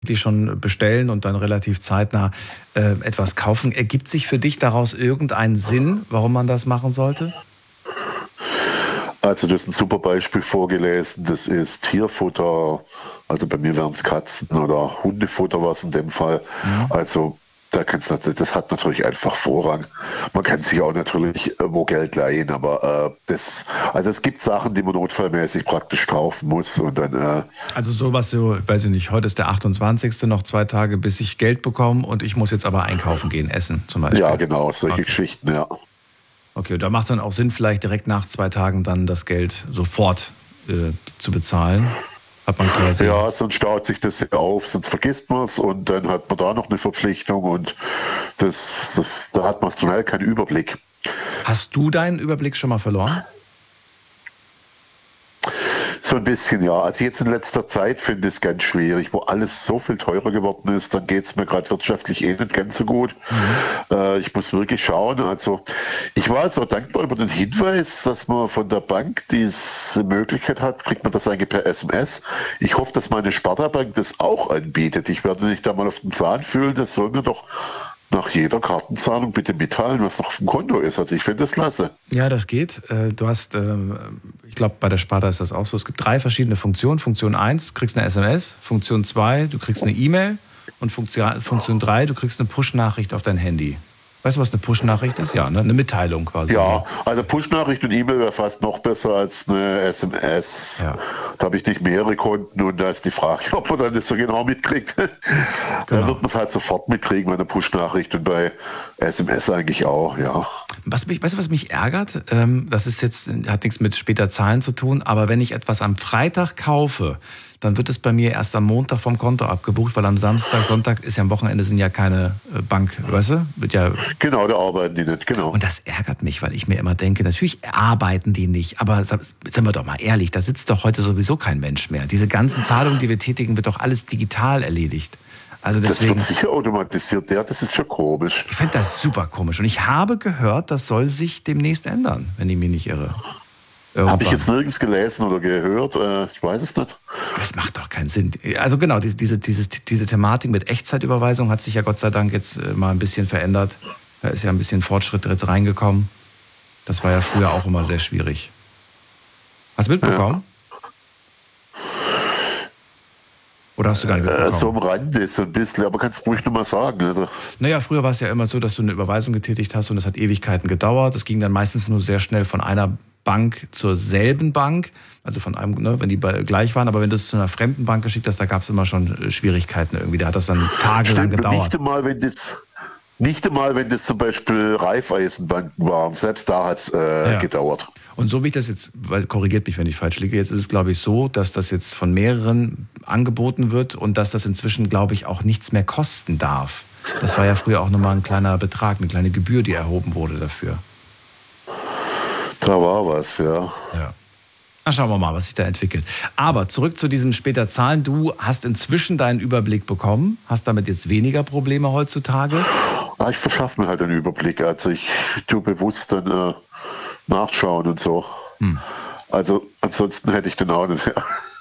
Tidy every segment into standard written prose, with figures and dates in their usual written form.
die schon bestellen und dann relativ zeitnah etwas kaufen. Ergibt sich für dich daraus irgendein Sinn, warum man das machen sollte? Also das ist ein super Beispiel vorgelesen, das ist Tierfutter, also bei mir wären es Katzen- oder Hundefutter was in dem Fall. Mhm. Also das hat natürlich einfach Vorrang. Man kann sich auch natürlich wo Geld leihen, aber also es gibt Sachen, die man notfallmäßig praktisch kaufen muss und dann Also sowas, so, weiß ich nicht, heute ist der 28., noch 2 Tage, bis ich Geld bekomme und ich muss jetzt aber einkaufen gehen, essen zum ja, Beispiel. genau, solche Okay. Geschichten, ja. Okay, da macht es dann auch Sinn, vielleicht direkt nach 2 Tagen dann das Geld sofort zu bezahlen. Hat man quasi. Ja, sonst staut sich das ja auf, sonst vergisst man es und dann hat man da noch eine Verpflichtung und da hat man schnell keinen Überblick. Hast du deinen Überblick schon mal verloren? So ein bisschen, ja. Also jetzt in letzter Zeit finde ich es ganz schwierig, wo alles so viel teurer geworden ist, dann geht es mir gerade wirtschaftlich nicht ganz so gut. Mhm. Ich muss wirklich schauen. Also ich war jetzt auch dankbar über den Hinweis, dass man von der Bank diese Möglichkeit hat, kriegt man das eigentlich per SMS. Ich hoffe, dass meine Sparda-Bank das auch anbietet. Ich werde mich da mal auf den Zahn fühlen, das soll mir doch nach jeder Kartenzahlung bitte mitteilen, was noch auf dem Konto ist. Also ich finde das klasse. Ja, das geht. Du hast, ich glaube, bei der Sparda ist das auch so. Es gibt 3 verschiedene Funktionen. Funktion 1, du kriegst eine SMS. Funktion 2, du kriegst eine E-Mail. Und Funktion 3, du kriegst eine Push-Nachricht auf dein Handy. Weißt du, was eine Push-Nachricht ist? Ja, ne? Eine Mitteilung quasi. Ja, also Push-Nachricht und E-Mail wäre fast noch besser als eine SMS. Ja, Da habe ich nicht mehrere Konten und da ist die Frage, ob man dann das so genau mitkriegt. Da genau. wird man es halt sofort mitkriegen bei einer Push-Nachricht und bei SMS eigentlich auch, ja. Weißt du, was mich ärgert? Das ist jetzt, hat nichts mit später Zahlen zu tun, aber wenn ich etwas am Freitag kaufe, dann wird es bei mir erst am Montag vom Konto abgebucht, weil am Samstag, Sonntag ist ja am Wochenende sind ja keine Bank, weißt du? Wird ja. Genau, da arbeiten die nicht, genau. Und das ärgert mich, weil ich mir immer denke, natürlich arbeiten die nicht, aber sind wir doch mal ehrlich, da sitzt doch heute sowieso kein Mensch mehr. Diese ganzen Zahlungen, die wir tätigen, wird doch alles digital erledigt. Also Das wird deswegen, sicher automatisiert, ja, das ist schon komisch. ich finde das super komisch. Und ich habe gehört, das soll sich demnächst ändern, wenn ich mich nicht irre. Habe ich Irgendwann. jetzt nirgends gelesen oder gehört, ich weiß es nicht. Aber es macht doch keinen Sinn. Also genau, diese Thematik mit Echtzeitüberweisung hat sich ja Gott sei Dank jetzt mal ein bisschen verändert. Da ist ja ein bisschen Fortschritt jetzt reingekommen. Das war ja früher auch immer sehr schwierig. Hast du Ja. mitbekommen? Oder hast du gar nicht So mitbekommen? am Rande, so ein bisschen, aber kannst du ruhig nochmal sagen. Also, Naja, früher war es ja immer so, dass du eine Überweisung getätigt hast und es hat Ewigkeiten gedauert. Es ging dann meistens nur sehr schnell von einer Bank zur selben Bank, also von einem, ne, wenn die gleich waren. Aber wenn du es zu einer fremden Bank geschickt hast, da gab es immer schon Schwierigkeiten irgendwie. Da hat das dann tagelang stimmt, und gedauert. nicht einmal, wenn das zum Beispiel Raiffeisenbanken waren, selbst da hat es Ja. gedauert. Und so wie ich das jetzt, korrigiert mich, wenn ich falsch liege, jetzt ist es, glaube ich, so, dass das jetzt von mehreren angeboten wird und dass das inzwischen, glaube ich, auch nichts mehr kosten darf. Das war ja früher auch nochmal ein kleiner Betrag, eine kleine Gebühr, die erhoben wurde dafür. Da war was, ja. Ja. Na, schauen wir mal, was sich da entwickelt. Aber zurück zu diesem später Zahlen. Du hast inzwischen deinen Überblick bekommen, hast damit jetzt weniger Probleme heutzutage. Ich verschaffe mir halt einen Überblick. Also ich tue bewusst dann nachschauen und so. Hm. Also ansonsten hätte ich den auch nicht.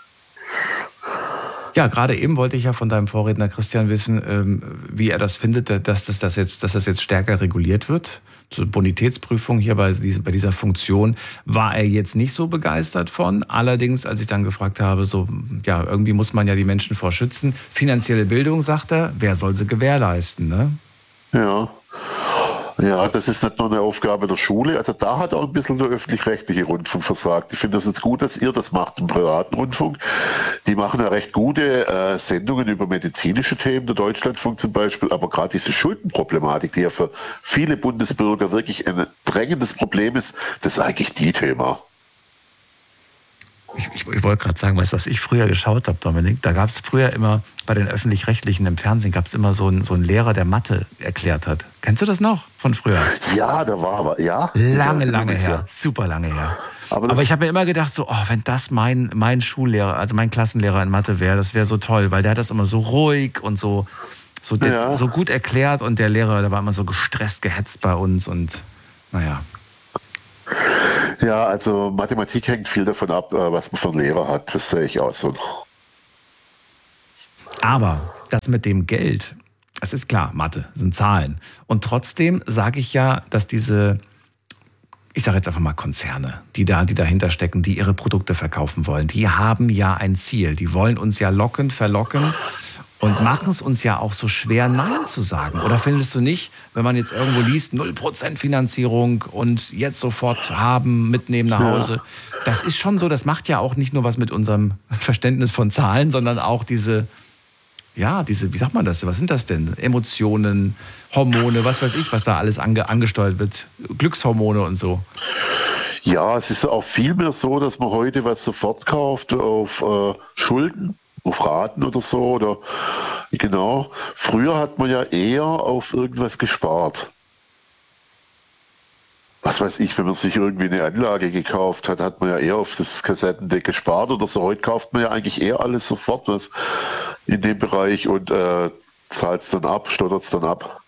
Ja, gerade eben wollte ich ja von deinem Vorredner Christian wissen, wie er das findet, dass das jetzt stärker reguliert wird. Zur Bonitätsprüfung hier bei dieser Funktion war er jetzt nicht so begeistert von. Allerdings, als ich dann gefragt habe, so, ja, irgendwie muss man ja die Menschen vor schützen. Finanzielle Bildung, sagt er, wer soll sie gewährleisten, ne? Ja. Ja, das ist nicht nur eine Aufgabe der Schule. Also da hat auch ein bisschen der öffentlich-rechtliche Rundfunk versagt. Ich finde das jetzt gut, dass ihr das macht im privaten Rundfunk. Die machen ja recht gute Sendungen über medizinische Themen, der Deutschlandfunk zum Beispiel, aber gerade diese Schuldenproblematik, die ja für viele Bundesbürger wirklich ein drängendes Problem ist, das ist eigentlich die Thema. Ich wollte gerade sagen, weißt du, was ich früher geschaut habe, Dominik? Da gab es früher immer, bei den Öffentlich-Rechtlichen im Fernsehen, gab es immer so einen Lehrer, der Mathe erklärt hat. Kennst du das noch von früher? Ja, da war aber, ja. Lange, Ja, lange her. ja. Super lange her. Aber Aber das, ich habe mir immer gedacht, so, oh, wenn das mein Schullehrer, also mein Klassenlehrer in Mathe wäre, das wäre so toll, weil der hat das immer so ruhig und ja. so gut erklärt und der Lehrer, der war immer so gestresst, gehetzt bei uns und naja. Ja, also Mathematik hängt viel davon ab, was man für einen Lehrer hat. Das sehe ich auch so. Aber das mit dem Geld, es ist klar, Mathe sind Zahlen. Und trotzdem sage ich ja, dass ich sage jetzt einfach mal Konzerne, die dahinter stecken, die ihre Produkte verkaufen wollen, die haben ja ein Ziel. Die wollen uns ja locken, verlocken und machen es uns ja auch so schwer, Nein zu sagen. Oder findest du nicht, wenn man jetzt irgendwo liest, 0% Finanzierung und jetzt sofort haben, mitnehmen nach Hause. Das ist schon so, das macht ja auch nicht nur was mit unserem Verständnis von Zahlen, sondern auch diese, wie sagt man das? Was sind das denn? Emotionen, Hormone, was weiß ich, was da alles angesteuert wird. Glückshormone und so. Ja, es ist auch viel mehr so, dass man heute was sofort kauft auf Schulden, auf Raten oder so. Oder genau. Früher hat man ja eher auf irgendwas gespart. Was weiß ich, wenn man sich irgendwie eine Anlage gekauft hat, hat man ja eher auf das Kassettendeck gespart oder so. Heute kauft man ja eigentlich eher alles sofort was in dem Bereich und zahlt es dann ab, stottert es dann ab.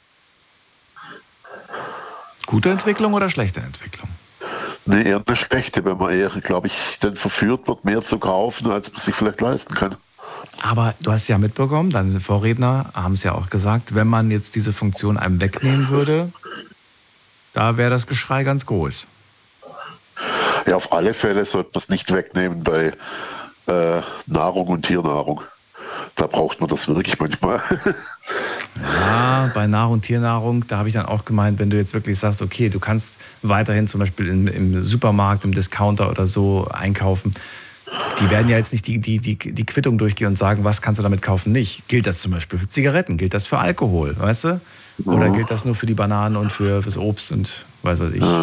Gute Entwicklung oder schlechte Entwicklung? Nee, eher eine schlechte, wenn man eher, glaube ich, dann verführt wird, mehr zu kaufen, als man sich vielleicht leisten kann. Aber du hast ja mitbekommen, deine Vorredner haben es ja auch gesagt, wenn man jetzt diese Funktion einem wegnehmen würde, da wäre das Geschrei ganz groß. Ja, auf alle Fälle sollte man es nicht wegnehmen bei Nahrung und Tiernahrung. Da braucht man das wirklich manchmal. Ja, bei Nahrung und Tiernahrung, da habe ich dann auch gemeint, wenn du jetzt wirklich sagst, okay, du kannst weiterhin zum Beispiel im Supermarkt, im Discounter oder so einkaufen, die werden ja jetzt nicht die Quittung durchgehen und sagen, was kannst du damit kaufen, nicht. Gilt das zum Beispiel für Zigaretten, gilt das für Alkohol, weißt du? Oder gilt das nur für die Bananen und fürs Obst und weiß was ich.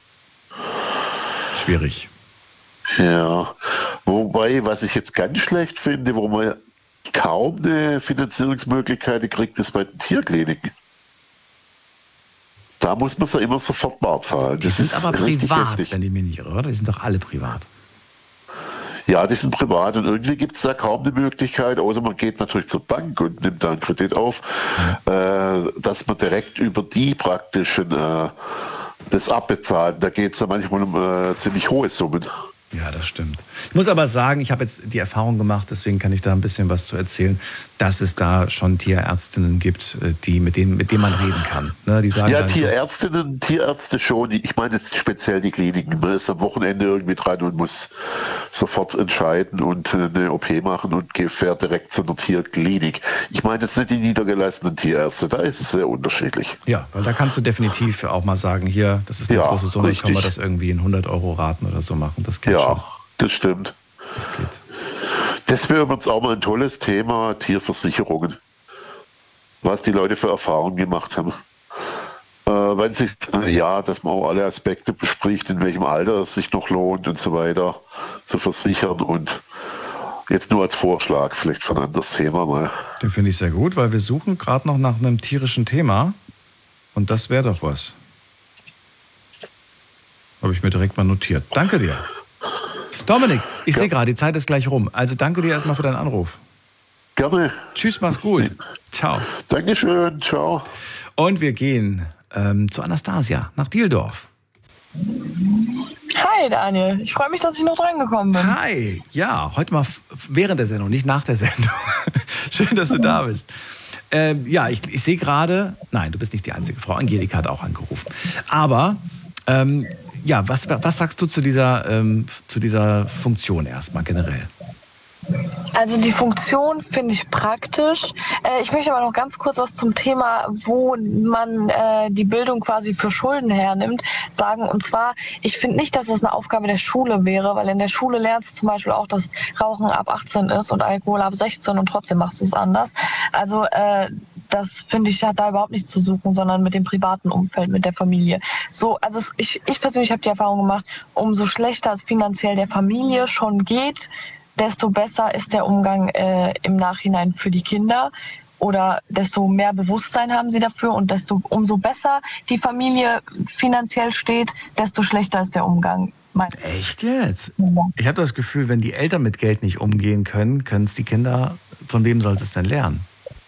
Schwierig. Ja, wobei, was ich jetzt ganz schlecht finde, wo man kaum eine Finanzierungsmöglichkeit kriegt, ist bei den Tierkliniken. Da muss man es ja immer sofort bar zahlen. Die sind aber privat, wenn die mich nicht irre, oder? Die sind doch alle privat. Ja, die sind privat und irgendwie gibt es da kaum eine Möglichkeit, außer man geht natürlich zur Bank und nimmt da einen Kredit auf, dass man direkt über die praktischen das abbezahlt. Da geht es ja manchmal um ziemlich hohe Summen. Ja, das stimmt. Ich muss aber sagen, ich habe jetzt die Erfahrung gemacht, deswegen kann ich da ein bisschen was zu erzählen, dass es da schon Tierärztinnen gibt, mit denen man reden kann. Ne, die sagen ja, dann, Tierärzte schon. Ich meine jetzt speziell die Kliniken. Man ist am Wochenende irgendwie dran und muss sofort entscheiden und eine OP machen und fährt direkt zu einer Tierklinik. Ich meine jetzt nicht die niedergelassenen Tierärzte, da ist es sehr unterschiedlich. Ja, weil da kannst du definitiv auch mal sagen, hier, das ist eine große Summe, können wir das irgendwie in 100 € Raten oder so machen. Das geht schon. Das stimmt. Das geht. Das wäre übrigens auch mal ein tolles Thema, Tierversicherungen. Was die Leute für Erfahrungen gemacht haben. Wenn sich, dass man auch alle Aspekte bespricht, in welchem Alter es sich noch lohnt und so weiter zu versichern. Und jetzt nur als Vorschlag, vielleicht für ein anderes Thema mal. Den finde ich sehr gut, weil wir suchen gerade noch nach einem tierischen Thema. Und das wäre doch was. Habe ich mir direkt mal notiert. Danke dir. Dominik, ich sehe gerade, die Zeit ist gleich rum. Also danke dir erstmal für deinen Anruf. Gerne. Tschüss, mach's gut. Ciao. Dankeschön, ciao. Und wir gehen zu Anastasia nach Dieldorf. Hi Daniel, ich freue mich, dass ich noch dran gekommen bin. Hi, ja, heute mal während der Sendung, nicht nach der Sendung. Schön, dass du da bist. Ich sehe gerade, nein, du bist nicht die einzige Frau, Angelika hat auch angerufen. Aber was sagst du zu dieser Funktion erstmal generell? Also die Funktion finde ich praktisch. Ich möchte aber noch ganz kurz was zum Thema, wo man die Bildung quasi für Schulden hernimmt, sagen. Und zwar, ich finde nicht, dass es eine Aufgabe der Schule wäre, weil in der Schule lernst du zum Beispiel auch, dass Rauchen ab 18 ist und Alkohol ab 16 und trotzdem machst du es anders. Also das finde ich, hat da überhaupt nichts zu suchen, sondern mit dem privaten Umfeld, mit der Familie. So, also ich persönlich habe die Erfahrung gemacht, umso schlechter es finanziell der Familie schon geht, desto besser ist der Umgang im Nachhinein für die Kinder oder desto mehr Bewusstsein haben sie dafür und umso besser die Familie finanziell steht, desto schlechter ist der Umgang. Echt jetzt? Ja. Ich habe das Gefühl, wenn die Eltern mit Geld nicht umgehen können, können es die Kinder, von wem sollte es denn lernen?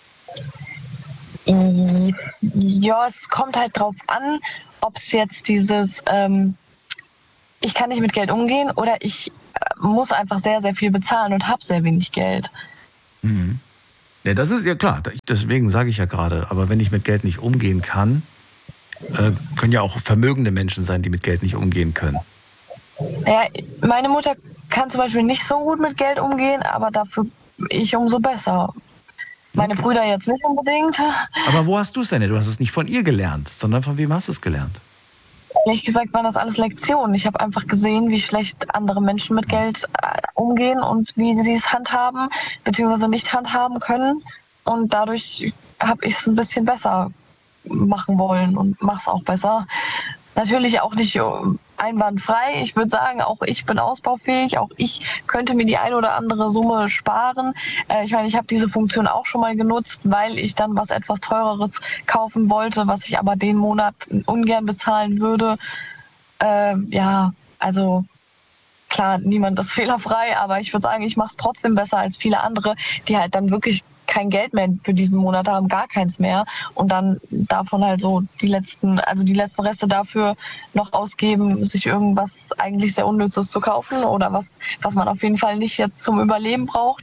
Ja, es kommt halt drauf an, ob es jetzt dieses ich kann nicht mit Geld umgehen oder ich muss einfach sehr, sehr viel bezahlen und habe sehr wenig Geld. Mhm. Ja, das ist ja klar, deswegen sage ich ja gerade, aber wenn ich mit Geld nicht umgehen kann, können ja auch vermögende Menschen sein, die mit Geld nicht umgehen können. Ja, meine Mutter kann zum Beispiel nicht so gut mit Geld umgehen, aber dafür ich umso besser. Meine Brüder jetzt nicht unbedingt. Aber wo hast du es denn? Du hast es nicht von ihr gelernt, sondern von wem hast du es gelernt? Ehrlich gesagt waren das alles Lektionen. Ich habe einfach gesehen, wie schlecht andere Menschen mit Geld umgehen und wie sie es handhaben, beziehungsweise nicht handhaben können. Und dadurch habe ich es ein bisschen besser machen wollen und mache es auch besser. Natürlich auch nicht einwandfrei. Ich würde sagen, auch ich bin ausbaufähig. Auch ich könnte mir die eine oder andere Summe sparen. Ich meine, ich habe diese Funktion auch schon mal genutzt, weil ich dann was etwas Teureres kaufen wollte, was ich aber den Monat ungern bezahlen würde. Ja, also klar, niemand ist fehlerfrei, aber ich würde sagen, ich mache es trotzdem besser als viele andere, die halt dann wirklich kein Geld mehr für diesen Monat haben, gar keins mehr und dann davon halt so die letzten Reste dafür noch ausgeben, sich irgendwas eigentlich sehr Unnützes zu kaufen oder was man auf jeden Fall nicht jetzt zum Überleben braucht.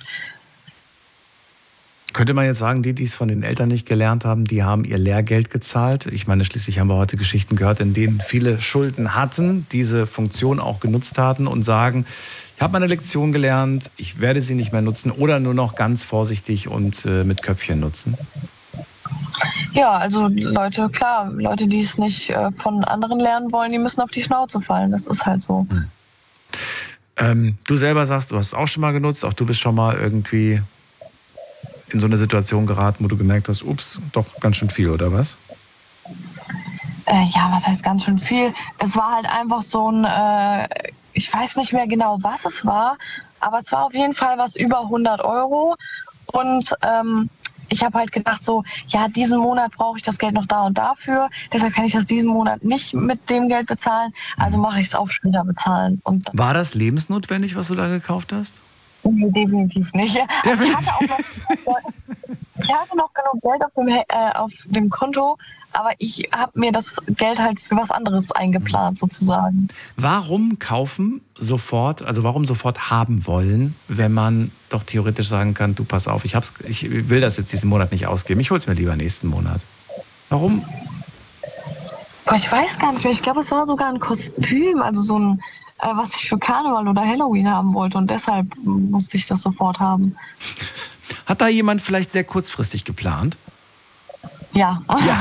Könnte man jetzt sagen, die es von den Eltern nicht gelernt haben, die haben ihr Lehrgeld gezahlt? Ich meine, schließlich haben wir heute Geschichten gehört, in denen viele Schulden hatten, diese Funktion auch genutzt hatten und sagen, ich habe meine Lektion gelernt, ich werde sie nicht mehr nutzen oder nur noch ganz vorsichtig und mit Köpfchen nutzen. Ja, also Leute, die es nicht von anderen lernen wollen, die müssen auf die Schnauze fallen. Das ist halt so. Du selber sagst, du hast es auch schon mal genutzt, auch du bist schon mal irgendwie in so eine Situation geraten, wo du gemerkt hast, ups, doch ganz schön viel, oder was? Ja, was heißt ganz schön viel? Es war halt einfach so ein, ich weiß nicht mehr genau, was es war, aber es war auf jeden Fall was über 100 Euro. Und ich habe halt gedacht so, ja, diesen Monat brauche ich das Geld noch da und dafür. Deshalb kann ich das diesen Monat nicht mit dem Geld bezahlen. Also mache ich es auf später bezahlen. Und war das lebensnotwendig, was du da gekauft hast? Nee, definitiv nicht. Also ich hatte noch genug Geld auf dem Konto, aber ich habe mir das Geld halt für was anderes eingeplant sozusagen. Warum kaufen sofort, also warum sofort haben wollen, wenn man doch theoretisch sagen kann, du pass auf, ich will das jetzt diesen Monat nicht ausgeben, ich hole es mir lieber nächsten Monat. Warum? Ich weiß gar nicht mehr, ich glaube es war sogar ein Kostüm, also so ein was ich für Karneval oder Halloween haben wollte und deshalb musste ich das sofort haben. Hat da jemand vielleicht sehr kurzfristig geplant? Ja.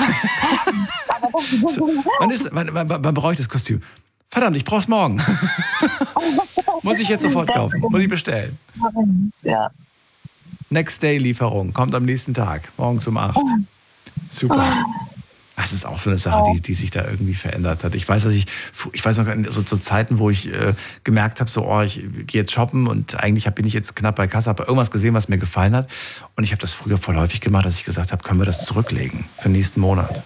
So, wann brauche ich das Kostüm? Verdammt, ich brauche es morgen. Muss ich jetzt sofort kaufen? Muss ich bestellen? Ja. Next Day Lieferung, kommt am nächsten Tag, morgens um 8. Super. Das ist auch so eine Sache, die sich da irgendwie verändert hat. Ich weiß noch so zu Zeiten, wo ich gemerkt habe, so, ich gehe jetzt shoppen und eigentlich bin ich jetzt knapp bei Kasse, habe irgendwas gesehen, was mir gefallen hat. Und ich habe das früher voll häufig gemacht, dass ich gesagt habe, können wir das zurücklegen für den nächsten Monat.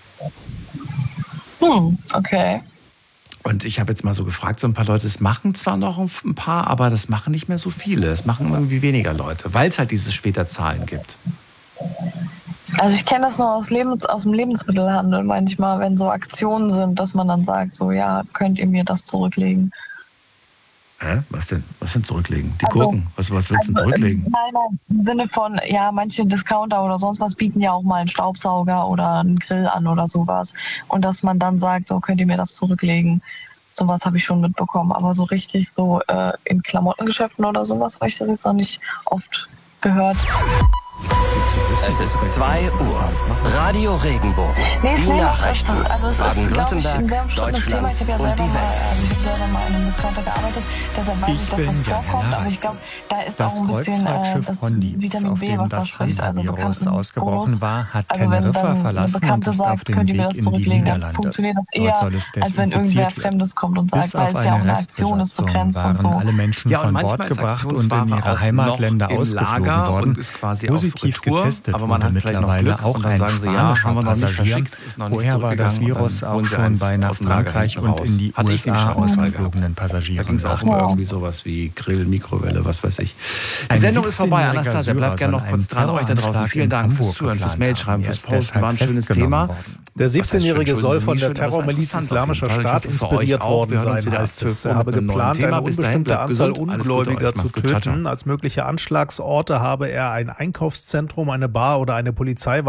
Okay. Und ich habe jetzt mal so gefragt, so ein paar Leute, es machen zwar noch ein paar, aber das machen nicht mehr so viele. Es machen irgendwie weniger Leute, weil es halt dieses später Zahlen gibt. Also ich kenne das noch aus dem Lebensmittelhandel manchmal, wenn so Aktionen sind, dass man dann sagt, so ja, könnt ihr mir das zurücklegen. Hä? Was denn? Was denn zurücklegen? Die Gurken? Was willst du denn zurücklegen? Nein, im Sinne von, ja, manche Discounter oder sonst was bieten ja auch mal einen Staubsauger oder einen Grill an oder sowas. Und dass man dann sagt, so könnt ihr mir das zurücklegen. Sowas habe ich schon mitbekommen. Aber so richtig so in Klamottengeschäften oder sowas habe ich das jetzt noch nicht oft gehört. Es ist 2 Uhr. Radio Regenbogen. Die Nachrichten. Baden-Württemberg, Deutschland und die Welt. Ich habe selber mal in einem Discounter gearbeitet, deshalb weiß ich, dass das vorkommt. Aber ich glaube, da ist das auch ein bisschen Kreuzfahrtschiff Hondips, auf dem das Hansa-Virus ausgebrochen war, hat Teneriffa verlassen und ist auf dem Weg in die Niederlande. Dort soll es desinfiziert werden. Kommt und sagt, Bis auf eine Restbesatzung waren alle Menschen von Bord gebracht und in ihre Heimatländer ausgeflogen worden, positiv getestet aber man hat mittlerweile auch ein spanischer Passagier. Vorher war das Virus auch schon bei nach Frankreich und in die USA ausgeflogenen Passagieren. Da ging es auch um irgendwie sowas wie Grill, Mikrowelle, was weiß ich. Die Sendung ist vorbei, Anastasia. Bleibt gerne noch kurz dran. Euch da draußen vielen Dank fürs Zuhören, fürs Mailschreiben, fürs Posten. War ein schönes Thema. Der 17-Jährige soll von der Terrormiliz Islamischer Staat inspiriert worden sein, heißt es. Er habe geplant, eine unbestimmte Anzahl Ungläubiger zu töten. Als mögliche Anschlagsorte habe er ein Einkaufszentrum, eine Bar oder eine Polizeiwache